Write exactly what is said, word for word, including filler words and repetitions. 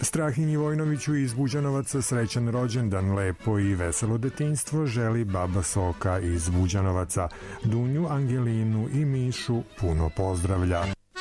Strahinji Vojnoviću iz Buđanovaca srećan rođendan, lepo i veselo detinjstvo želi baba Soka iz Buđanovaca. Dunju, Angelinu i Mišu puno pozdravlja.